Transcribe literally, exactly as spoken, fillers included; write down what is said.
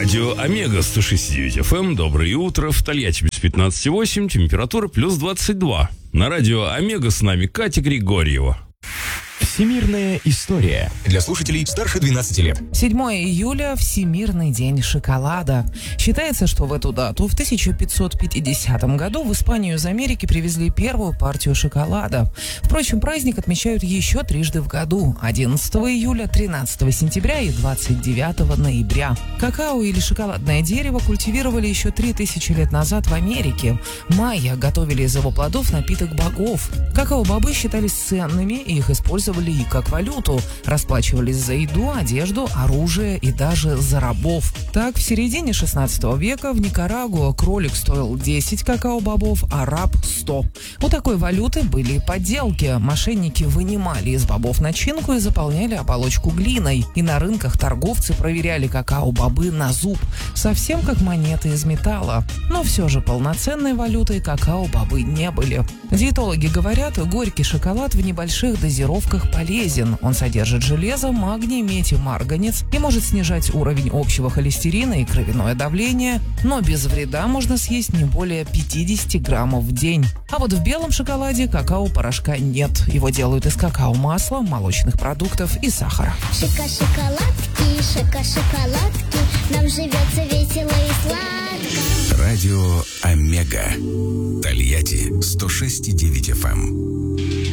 Радио Омега сто шесть и девять эф эм. Доброе утро. В Тольятти без пятнадцать и восемь. Температура плюс двадцать два. На радио Омега с нами Катя Григорьева. Всемирная история. Для слушателей старше двенадцати лет. седьмое июля – Всемирный день шоколада. Считается, что в эту дату в тысяча пятьсот пятидесятом году в Испанию из Америки привезли первую партию шоколада. Впрочем, праздник отмечают еще трижды в году – одиннадцатого июля, тринадцатого сентября и двадцать девятого ноября. Какао или шоколадное дерево культивировали еще три тысячи лет назад в Америке. Майя готовили из его плодов напиток богов. Какао-бобы считались ценными, и их использовали и как валюту, расплачивались за еду, одежду, оружие и даже за рабов. Так, в середине шестнадцатого века в Никарагуа кролик стоил десять какао-бобов, а раб – сто. У такой валюты были и подделки. Мошенники вынимали из бобов начинку и заполняли оболочку глиной. И на рынках торговцы проверяли какао-бобы на зуб, совсем как монеты из металла. Но все же полноценной валютой какао-бобы не были. Диетологи говорят, горький шоколад в небольших дозировках полезен. Он содержит железо, магний, медь и марганец и может снижать уровень общего холестерина и кровяное давление, но без вреда можно съесть не более пятьдесят граммов в день. А вот в белом шоколаде какао-порошка нет. Его делают из какао-масла, молочных продуктов и сахара. Шока-шоколадки, шока-шоколадки, нам живется весело и сладко. Радио Омега. Тольятти сто шесть и девять эф эм.